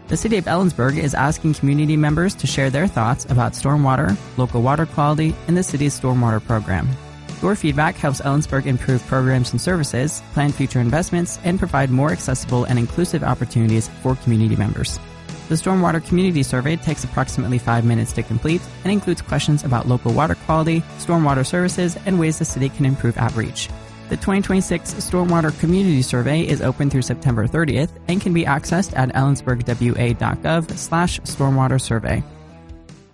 The City of Ellensburg is asking community members to share their thoughts about stormwater, local water quality, and the city's stormwater program. Your feedback helps Ellensburg improve programs and services, plan future investments, and provide more accessible and inclusive opportunities for community members. The Stormwater Community Survey takes approximately 5 minutes to complete and includes questions about local water quality, stormwater services, and ways the city can improve outreach. The 2026 Stormwater Community Survey is open through September 30th and can be accessed at ellensburgwa.gov/stormwatersurvey.